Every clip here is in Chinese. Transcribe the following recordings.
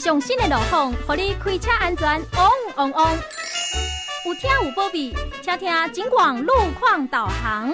上新的路况，让你开车安全旺旺旺。有听有保庇，请听警广路况导航。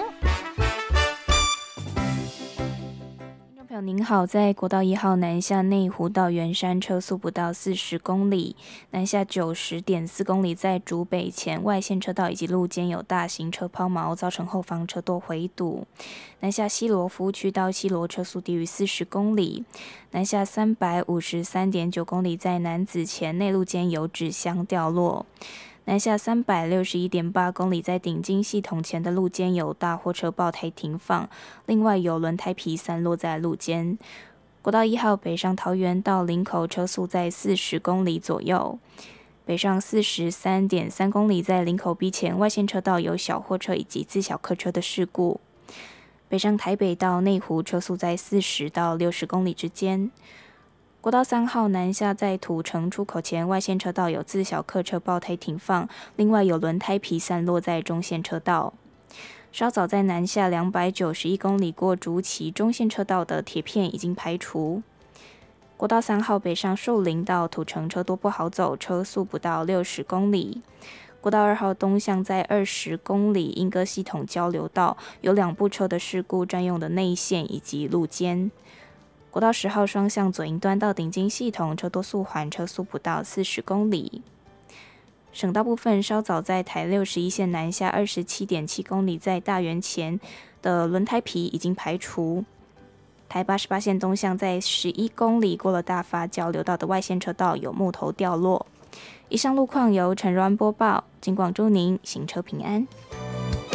朋友您好，在国道1号南下内湖到圆山车速不到40公里，南下90.4公里，在竹北前外线车道以及路肩有大型车抛锚，造成后方车多回堵。南下西螺服务区到西螺车速低于40公里，南下353.9公里，在南子前内路肩有纸箱掉落。南下361.8公里，在顶金系统前的路肩有大货车爆胎停放，另外有轮胎皮散落在路肩。国道1号北上桃园到林口车速在40公里左右，北上43.3公里，在林口 B 前外线车道有小货车以及自小客车的事故。北上台北到内湖车速在40到60公里之间。国道3号南下在土城出口前外线车道有自小客车爆胎停放，另外有轮胎皮散落在中线车道。稍早在南下291公里过竹崎中线车道的铁片已经排除。国道3号北上寿林到土城车多不好走，车速不到60公里。国道2号东向在20公里莺歌系统交流道有2部车的事故，占用的内线以及路肩。国道10号双向左营端到顶金系统车多速缓，车速不到40公里。省道部分稍早在台61线南下27.7公里，在大园前的轮胎皮已经排除。台88线东向在11公里过了大发交流道的外线车道有木头掉落。以上路况由陈若安播报，警广祝您行车平安。